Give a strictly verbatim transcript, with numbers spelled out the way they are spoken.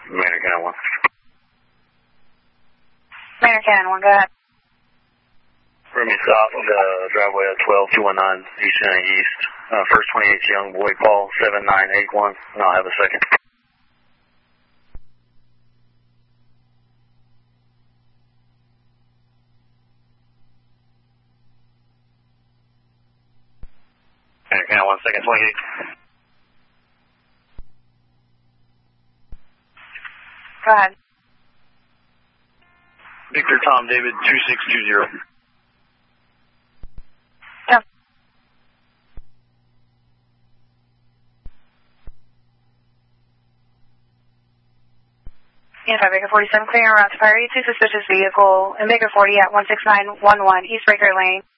Manor Cannon one. Manor Cannon one, go ahead. Remy south, uh, driveway at twelve two one nine East County East. Uh, first twenty-eight Young Boy Paul seven nine eight one, and I'll have a second. Manor Cannon one, second twenty-eight. Go ahead. Victor Tom David two six two zero. Go. Unified Baker forty-seven, clearing around to Fire two suspicious vehicle in Baker forty at one six nine one one East Breaker Lane.